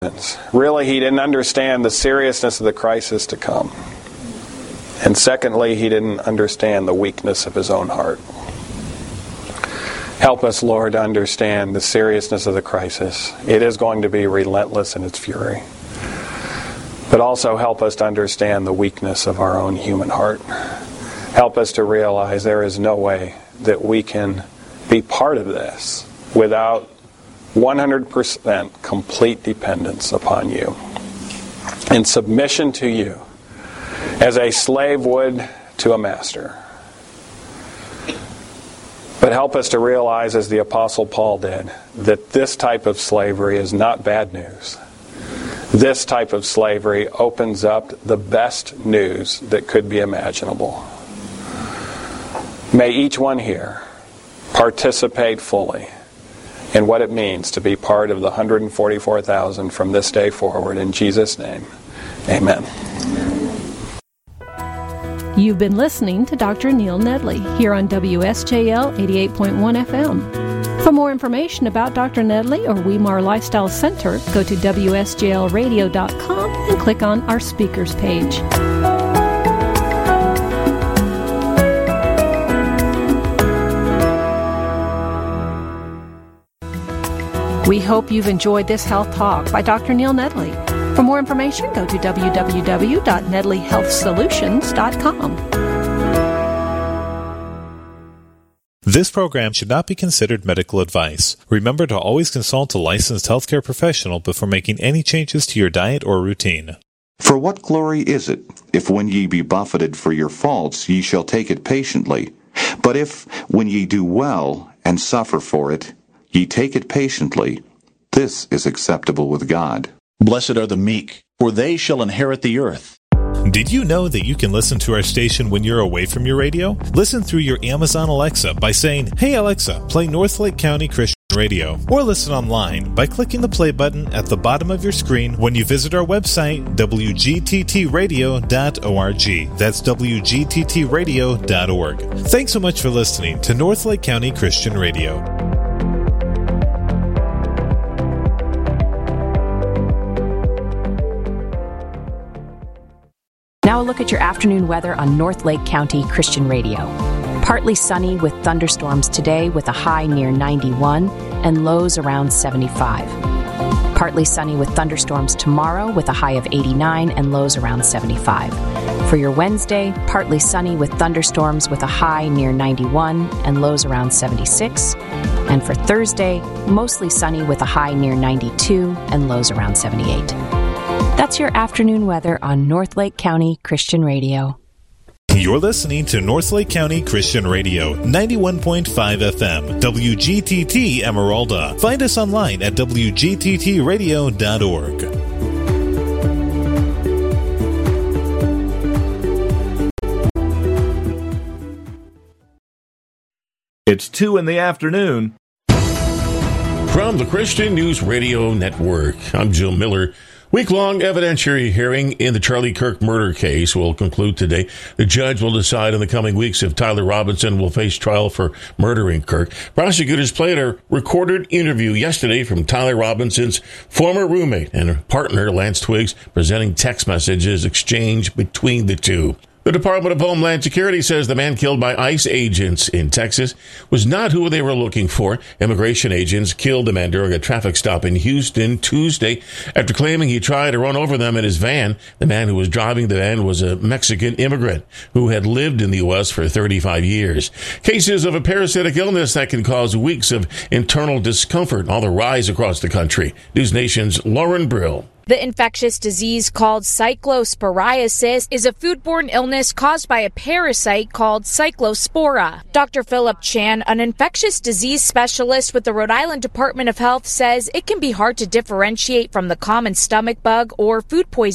Really, he didn't understand the seriousness of the crisis to come. And secondly, he didn't understand the weakness of his own heart. Help us, Lord, to understand the seriousness of the crisis. It is going to be relentless in its fury. But also help us to understand the weakness of our own human heart. Help us to realize there is no way that we can be part of this without 100% complete dependence upon you. In submission to you, as a slave would to a master. But help us to realize, as the Apostle Paul did, that this type of slavery is not bad news. This type of slavery opens up the best news that could be imaginable. May each one here participate fully in what it means to be part of the 144,000 from this day forward. In Jesus' name, amen. You've been listening to Dr. Neil Nedley here on WSJL 88.1 FM. For more information about Dr. Nedley or Weimar Lifestyle Center, go to WSJLradio.com and click on our speakers page. We hope you've enjoyed this health talk by Dr. Neil Nedley. For more information, go to www.nedleyhealthsolutions.com. This program should not be considered medical advice. Remember to always consult a licensed healthcare professional before making any changes to your diet or routine. For what glory is it, if when ye be buffeted for your faults, ye shall take it patiently? But if, when ye do well, and suffer for it, ye take it patiently, this is acceptable with God. Blessed are the meek, for they shall inherit the earth. Did you know that you can listen to our station when you're away from your radio? Listen through your Amazon Alexa by saying, "Hey Alexa, play Northlake County Christian Radio." Or listen online by clicking the play button at the bottom of your screen when you visit our website, wgttradio.org. That's wgttradio.org. Thanks so much for listening to Northlake County Christian Radio. Now a look at your afternoon weather on Northlake County Christian Radio. Partly sunny with thunderstorms today with a high near 91 and lows around 75. Partly sunny with thunderstorms tomorrow with a high of 89 and lows around 75. For your Wednesday, partly sunny with thunderstorms with a high near 91 and lows around 76. And for Thursday, mostly sunny with a high near 92 and lows around 78. That's your afternoon weather on Northlake County Christian Radio. You're listening to Northlake County Christian Radio, 91.5 FM, WGTT Emeralda. Find us online at wgttradio.org. It's 2 in the afternoon. From the Christian News Radio Network, I'm Joe Miller. Week-long evidentiary hearing in the Charlie Kirk murder case will conclude today. The judge will decide in the coming weeks if Tyler Robinson will face trial for murdering Kirk. Prosecutors played a recorded interview yesterday from Tyler Robinson's former roommate and partner, Lance Twiggs, presenting text messages exchanged between the two. The Department of Homeland Security says the man killed by ICE agents in Texas was not who they were looking for. Immigration agents killed the man during a traffic stop in Houston Tuesday after claiming he tried to run over them in his van. The man who was driving the van was a Mexican immigrant who had lived in the U.S. for 35 years. Cases of a parasitic illness that can cause weeks of internal discomfort on the rise across the country. News Nation's Lauren Brill. The infectious disease called cyclosporiasis is a foodborne illness caused by a parasite called Cyclospora. Dr. Philip Chan, an infectious disease specialist with the Rhode Island Department of Health, says it can be hard to differentiate from the common stomach bug or food poisoning.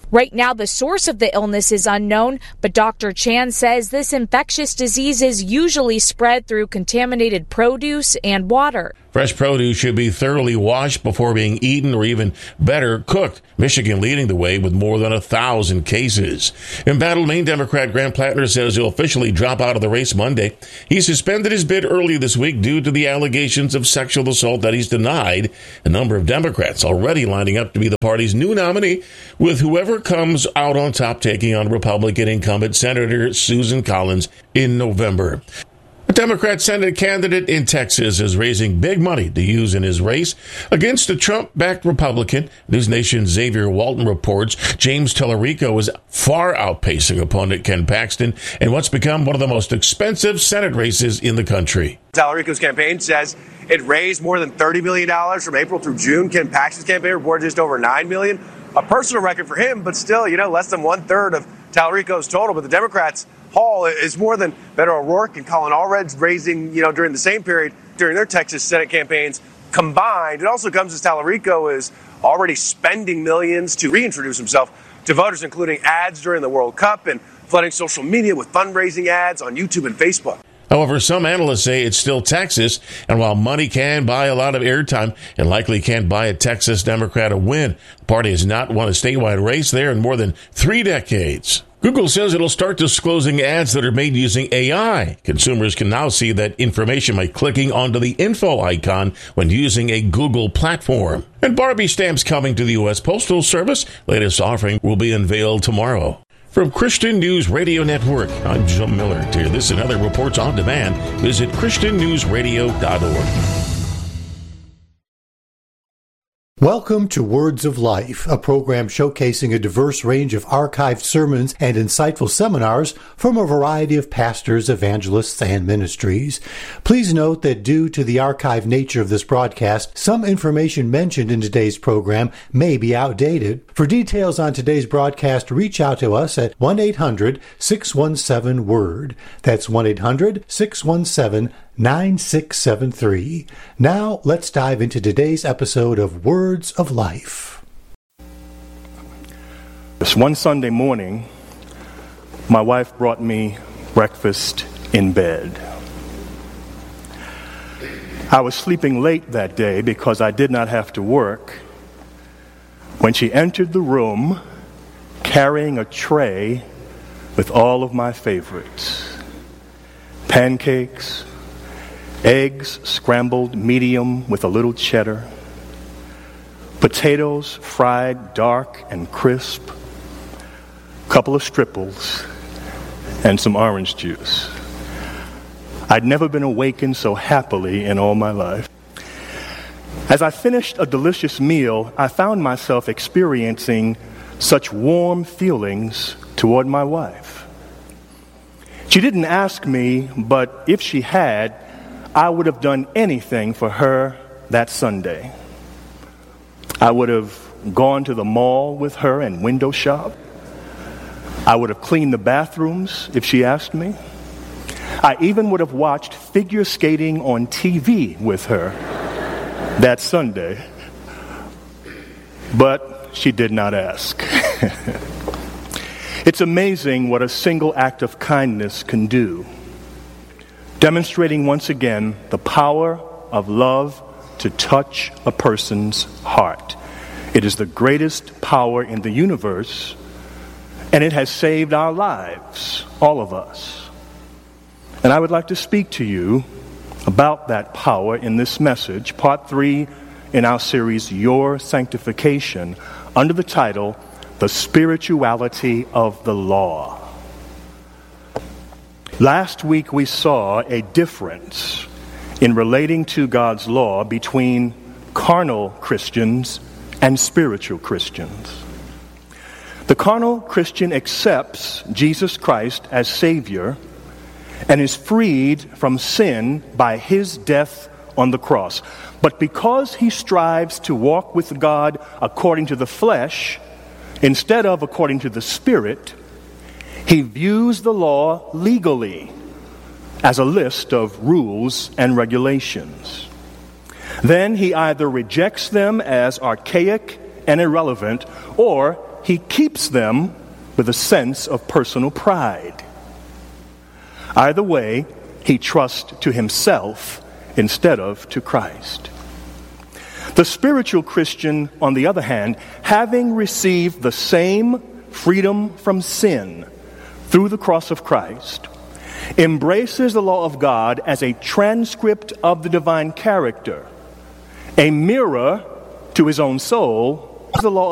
Right now, the source of the illness is unknown, but Dr. Chan says this infectious disease is usually spread through contaminated produce and water. Fresh produce should be thoroughly washed before being eaten, or even better, cooked. Michigan leading the way with more than 1,000 cases. Embattled Maine Democrat Grant Plattner says he'll officially drop out of the race Monday. He suspended his bid early this week due to the allegations of sexual assault that he's denied. A number of Democrats already lining up to be the party's new nominee, with whoever comes out on top taking on Republican incumbent Senator Susan Collins in November. A Democrat Senate candidate in Texas is raising big money to use in his race against a Trump-backed Republican. News Nation's Xavier Walton reports James Tallarico is far outpacing opponent Ken Paxton in what's become one of the most expensive Senate races in the country. Tallarico's campaign says it raised more than $30 million from April through June. Ken Paxton's campaign reported just over $9 million. A personal record for him, but still, less than 1/3 of Tallarico's total. But the Democrats' haul is more than Beto O'Rourke and Colin Allred's raising, during the same period during their Texas Senate campaigns combined. It also comes as Tallarico is already spending millions to reintroduce himself to voters, including ads during the World Cup and flooding social media with fundraising ads on YouTube and Facebook. However, some analysts say it's still Texas, and while money can buy a lot of airtime, it likely can't buy a Texas Democrat a win. The party has not won a statewide race there in more than 3 decades. Google says it'll start disclosing ads that are made using AI. Consumers can now see that information by clicking onto the info icon when using a Google platform. And Barbie stamps coming to the U.S. Postal Service. Latest offering will be unveiled tomorrow. From Christian News Radio Network, I'm Jim Miller. To hear this and other reports on demand, visit ChristianNewsRadio.org. Welcome to Words of Life, a program showcasing a diverse range of archived sermons and insightful seminars from a variety of pastors, evangelists, and ministries. Please note that due to the archived nature of this broadcast, some information mentioned in today's program may be outdated. For details on today's broadcast, reach out to us at 1-800-617-WORD. That's 1-800-617-9673. Now, let's dive into today's episode of Words of Life. This one Sunday morning, my wife brought me breakfast in bed. I was sleeping late that day because I did not have to work when she entered the room carrying a tray with all of my favorites. Pancakes, eggs scrambled medium with a little cheddar, potatoes fried dark and crisp, a couple of stripples, and some orange juice. I'd never been awakened so happily in all my life. As I finished a delicious meal, I found myself experiencing such warm feelings toward my wife. She didn't ask me, but if she had, I would have done anything for her that Sunday. I would have gone to the mall with her and window shop. I would have cleaned the bathrooms if she asked me. I even would have watched figure skating on TV with her that Sunday. But she did not ask. It's amazing what a single act of kindness can do, demonstrating once again the power of love to touch a person's heart. It is the greatest power in the universe, and it has saved our lives, all of us. And I would like to speak to you about that power in this message, part 3 in our series, Your Sanctification, under the title, The Spirituality of the Law. Last week we saw a difference in relating to God's law between carnal Christians and spiritual Christians. The carnal Christian accepts Jesus Christ as Savior and is freed from sin by his death on the cross. But because he strives to walk with God according to the flesh, instead of according to the Spirit, he views the law legally as a list of rules and regulations. Then he either rejects them as archaic and irrelevant, or he keeps them with a sense of personal pride. Either way, he trusts to himself instead of to Christ. The spiritual Christian, on the other hand, having received the same freedom from sin through the cross of Christ, embraces the law of God as a transcript of the divine character, a mirror to his own soul. The law